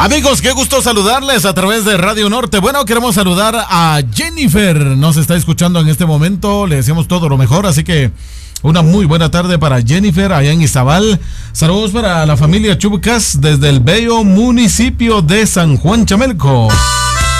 Amigos, qué gusto saludarles a través de Radio Norte. Bueno, queremos saludar a Jennifer, nos está escuchando en este momento, le deseamos todo lo mejor, así que una muy buena tarde para Jennifer allá en Izabal. Saludos para la familia Chubucas desde el bello municipio de San Juan Chamelco.